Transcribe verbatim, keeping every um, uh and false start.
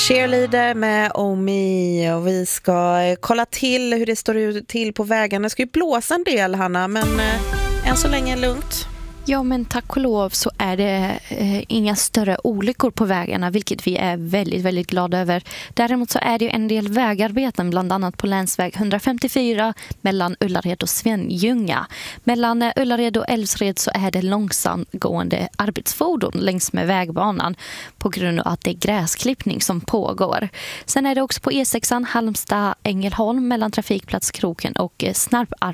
Cheerleader med Omi, och vi ska kolla till hur det står till på vägarna. Det ska ju blåsa en del, Hanna, men eh, än så länge är det lugnt. Ja, men tack och lov så är det eh, inga större olyckor på vägarna, vilket vi är väldigt, väldigt glada över. Däremot så är det ju en del vägarbeten, bland annat på länsväg etthundrafemtiofyra mellan Ullared och Svenljunga. Mellan eh, Ullared och Älvsred så är det långsamgående arbetsfordon längs med vägbanan på grund av att det är gräsklippning som pågår. Sen är det också på E sexan Halmstad-Ängelholm mellan trafikplats Kroken och eh, Snarp